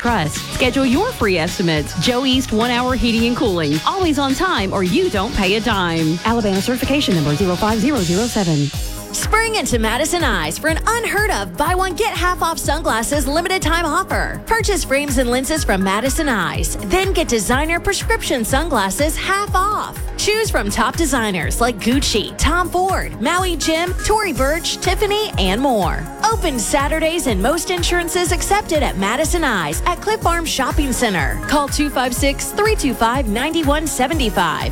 trust. Schedule your free estimates. Joe East 1 Hour Heating and Cooling. Always on time or you don't pay a dime. Alabama certification number 05007. Spring into Madison Eyes for an unheard of buy one get half off sunglasses limited time offer. Purchase frames and lenses from Madison Eyes, then get designer prescription sunglasses half off. Choose from top designers like Gucci, Tom Ford, Maui Jim, Tory Burch, Tiffany, and more. Open Saturdays and most insurances accepted at Madison Eyes at Cliff Farm Shopping Center. Call 256-325-9175.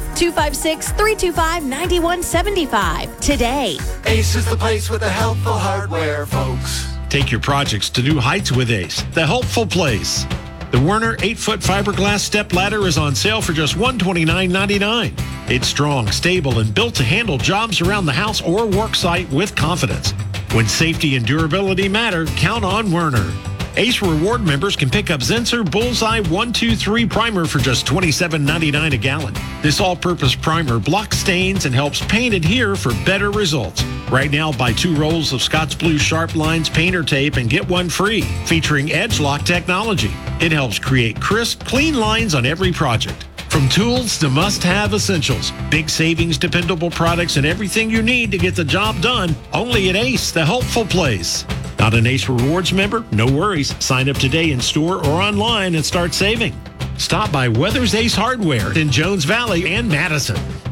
256-325-9175 today. Ace is the place with the helpful hardware, folks. Take your projects to new heights with Ace, the helpful place. The Werner 8-foot fiberglass step ladder is on sale for just $129.99. It's strong, stable, and built to handle jobs around the house or work site with confidence. When safety and durability matter, count on Werner. Ace Reward members can pick up Zinsser Bullseye 123 Primer for just $27.99 a gallon. This all-purpose primer blocks stains and helps paint adhere for better results. Right now, buy 2 rolls of Scott's Blue Sharp Lines painter tape and get 1 free, featuring Edge Lock technology. It helps create crisp, clean lines on every project. From tools to must-have essentials, big savings, dependable products, and everything you need to get the job done, only at Ace, the helpful place. Not an Ace Rewards member? No worries. Sign up today in store or online and start saving. Stop by Weathers Ace Hardware in Jones Valley and Madison.